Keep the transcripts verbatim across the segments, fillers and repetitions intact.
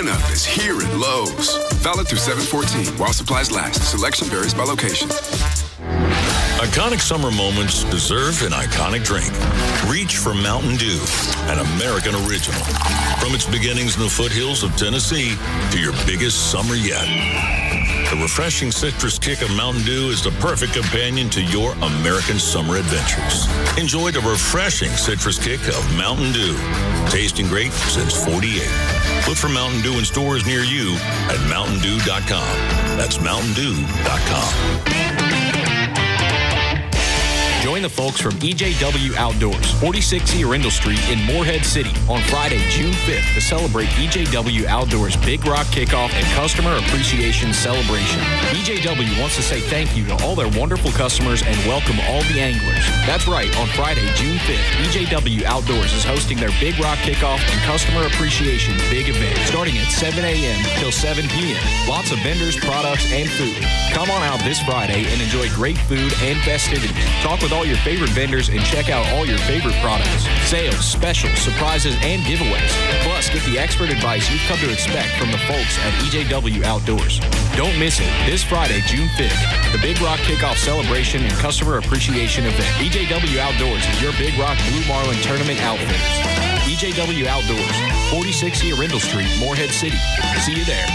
Run-Up is here at Lowe's. Valid through seven fourteen while supplies last. Selection varies by location. Iconic summer moments deserve an iconic drink. Reach for Mountain Dew, an American original. From its beginnings in the foothills of Tennessee to your biggest summer yet. The refreshing citrus kick of Mountain Dew is the perfect companion to your American summer adventures. Enjoy the refreshing citrus kick of Mountain Dew. Tasting great since forty-eight. Look for Mountain Dew in stores near you at mountain dew dot com. That's mountain dew dot com. Join the folks from E J W Outdoors, forty-six E Arundel Street in Morehead City on Friday, June fifth to celebrate E J W Outdoors Big Rock Kickoff and Customer Appreciation Celebration. E J W wants to say thank you to all their wonderful customers and welcome all the anglers. That's right, on Friday, June fifth, E J W Outdoors is hosting their Big Rock Kickoff and Customer Appreciation Big Event starting at seven a.m. till seven p.m. Lots of vendors, products, and food. Come on out this Friday and enjoy great food and festivities. Talk with all your favorite vendors and check out all your favorite products, sales, specials, surprises, and giveaways. Plus, get the expert advice you've come to expect from the folks at E J W Outdoors. Don't miss it. This Friday, June fifth, the Big Rock Kickoff Celebration and Customer Appreciation Event. E J W Outdoors is your Big Rock Blue Marlin Tournament outfitters. E J W Outdoors, forty-six E Arundel Street, Morehead City. See you there.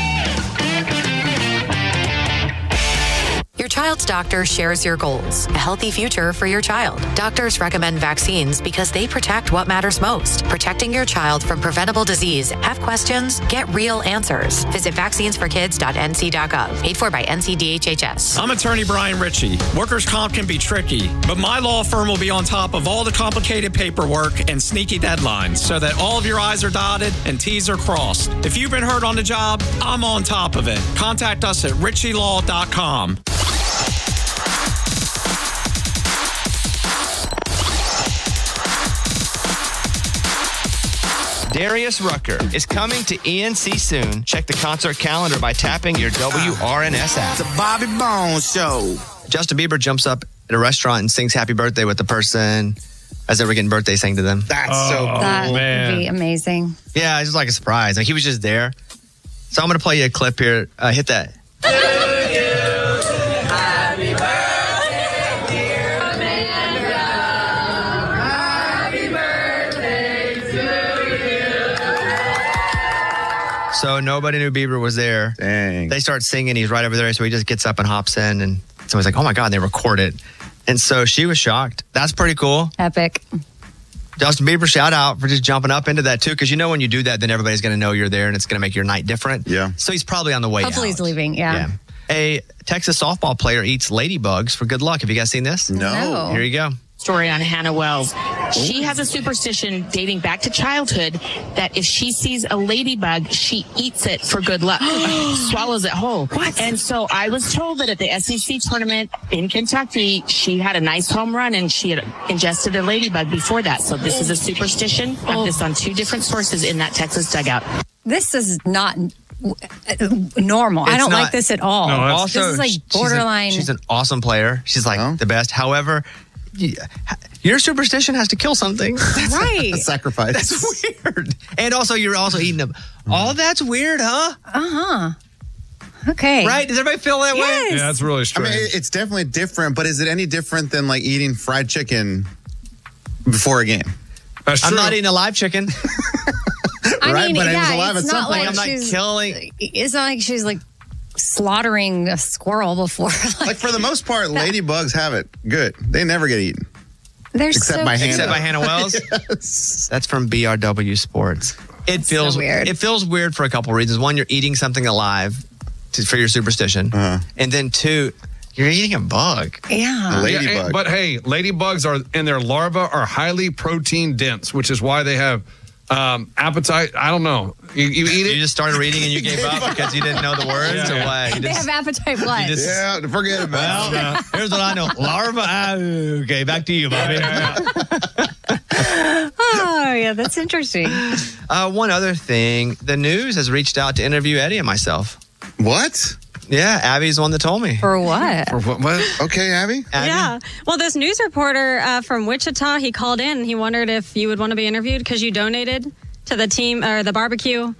Your child's doctor shares your goals, a healthy future for your child. Doctors recommend vaccines because they protect what matters most. Protecting your child from preventable disease. Have questions? Get real answers. Visit vaccines for kids dot n c dot gov. Paid for by N C D H H S. I'm attorney Brian Ritchie. Workers' comp can be tricky, but my law firm will be on top of all the complicated paperwork and sneaky deadlines so that all of your I's are dotted and T's are crossed. If you've been hurt on the job, I'm on top of it. Contact us at ritchie law dot com. Darius Rucker is coming to E N C soon. Check the concert calendar by tapping your W R N S app. The Bobby Bones Show. Justin Bieber jumps up at a restaurant and sings happy birthday with the person as they were getting birthday sang to them. That's oh, so cool. That man. would be amazing. Yeah, it's just like a surprise. Like he was just there. So I'm going to play you a clip here. Uh, hit that. Happy birthday, dear Amanda. Happy birthday to you. So nobody knew Bieber was there. Dang. They start singing. He's right over there. So he just gets up and hops in. And someone's like, oh my God, and they record it. And so she was shocked. That's pretty cool. Epic. Justin Bieber, shout out for just jumping up into that too. Because you know when you do that, then everybody's going to know you're there and it's going to make your night different. Yeah. So he's probably on the way Hopefully out. he's leaving, yeah. yeah. A Texas softball player eats ladybugs for good luck. Have you guys seen this? No. No. Here you go. Story on Hannah Wells. She has a superstition dating back to childhood that if she sees a ladybug, she eats it for good luck, swallows it whole. What? And so I was told that at the S E C tournament in Kentucky, she had a nice home run and she had ingested a ladybug before that. So this is a superstition. I have this on two different sources in that Texas dugout. This is not normal. It's I don't not- like this at all. No, also, this is like she's a- borderline. She's, an awesome player. She's like Oh. the best. However, y- your superstition has to kill something. That's right. A sacrifice. That's weird. And also, you're also eating them. All that's weird, huh? Uh-huh. Okay. Right? Does everybody feel that way? Yes. Yeah, that's really I strange. mean, it- it's definitely different, but is it any different than like eating fried chicken before a game? That's I'm true. not eating a live chicken. I Right, mean, but it was yeah, alive it's at some not point. like I'm not she's killing- It's not like she's like slaughtering a squirrel before. like, Like for the most part, ladybugs have it good. They never get eaten. they're Except so by cute. Hannah. Except by Hannah Wells. Yes. That's from B R W Sports. It feels so weird. It feels weird for a couple reasons. One, you're eating something alive to, for your superstition, Uh-huh. and then two, you're eating a bug. A Yeah. Yeah, ladybug. and- but hey, ladybugs are and their larvae are highly protein dense, which is why they have um, appetite. I don't know. You, you eat You it. just started reading and you gave up because you didn't know the words, Yeah, or yeah. what? You They just- have appetite blood. just- yeah, forget about it. Well, here's what I know. Larva. ah, Okay, back to you, Bobby. Oh, yeah, that's interesting. Uh, one other thing, the news has reached out to interview Eddie and myself. What? Yeah, Abby's the one that told me. For what? Or what, what? Okay, Abby. Abby? Yeah. Well, this news reporter uh, from Wichita, he called in. He wondered if you would want to be interviewed because you donated to the team or the barbecue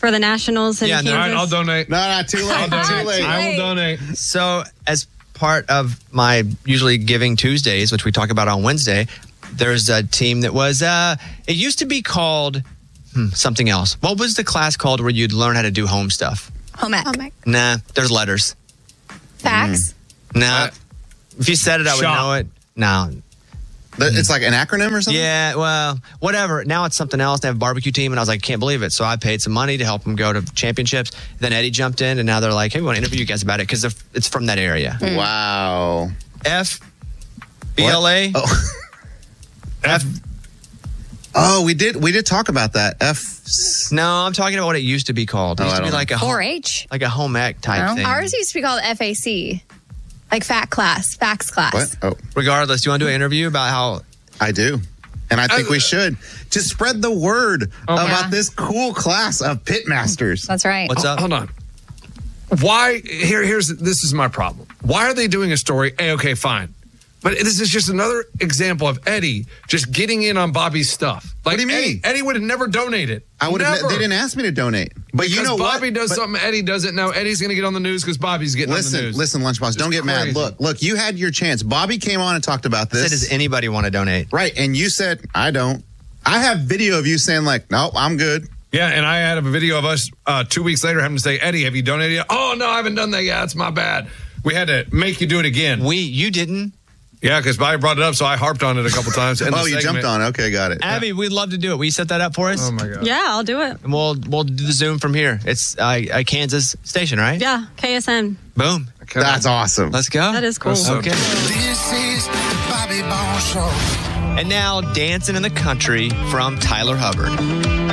for the Nationals in Yeah, Kansas. no, All right, I'll donate. No, not too late. Too late. I will donate. So, as part of my usually Giving Tuesdays, which we talk about on Wednesday, there's a team that was, uh, it used to be called hmm, something else. What was the class called where you'd learn how to do home stuff? Home ec. Nah, there's letters. Facts. Nah. If you said it, I would Shop. know it. No. It's like an acronym or something? Yeah, well, whatever. Now it's something else. They have a barbecue team, and I was like, can't believe it. So I paid some money to help them go to championships. Then Eddie jumped in, and now they're like, hey, we want to interview you guys about it because it's from that area. Wow. F B L A. Oh. F. Oh, we did we did talk about that. F. No, I'm talking about what it used to be called. It Oh, used I to be don't like a four home, H. like a home ec type No. thing. Ours used to be called F A C, like fat class, facts class. What? Oh, Regardless, do you want to do an interview about how? I do. And I think we should to spread the word Oh, about yeah. this cool class of pitmasters. That's right. What's up? Hold on. Why? Here, here's this is my problem. Why are they doing a story? Hey, okay, fine. But this is just another example of Eddie just getting in on Bobby's stuff. Like, What do you mean? Eddie, Eddie would have never donated. I would have. Never. They didn't ask me to donate, but you Because know Bobby what? does But something, Eddie doesn't. Now Eddie's going to get on the news because Bobby's getting Listen, on the news. listen, Lunchbox. Don't get mad. crazy. Look, look. You had your chance. Bobby came on and talked about I this. said, does anybody want to donate? Right, and you said I don't. I have video of you saying like, "Nope, I'm good." Yeah, and I had a video of us uh, two weeks later having to say, Eddie, have you donated yet? Oh, no, I haven't done that yet. That's my bad. We had to make you do it again. We, you didn't. Yeah, because Bobby brought it up, so I harped on it a couple times. in the Oh, you segment. jumped on. Okay, got it. Abby, we'd love to do it. Will you set that up for us? Oh, my God. Yeah, I'll do it. And we'll we'll do the Zoom from here. It's uh, a Kansas station, right? Yeah, K S N. Boom. That's awesome. Let's go. That is cool. That's so Okay. This is the Bobby Bones Show. And now, dancing in the country from Tyler Hubbard.